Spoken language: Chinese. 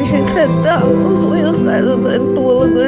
水太大了，所以孩子才多了个